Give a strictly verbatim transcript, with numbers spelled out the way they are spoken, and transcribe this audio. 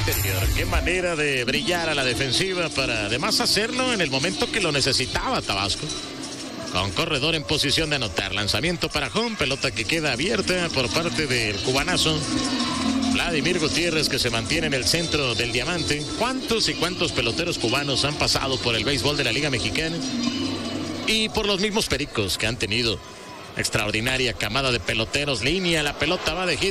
interior. Qué manera de brillar a la defensiva para además hacerlo en el momento que lo necesitaba Tabasco. Con corredor en posición de anotar. Lanzamiento para home, pelota que queda abierta por parte del cubanazo Vladimir Gutiérrez, que se mantiene en el centro del diamante. ¿Cuántos y cuántos peloteros cubanos han pasado por el béisbol de la Liga Mexicana? Y por los mismos Pericos, que han tenido extraordinaria camada de peloteros. Línea, la pelota va de hit.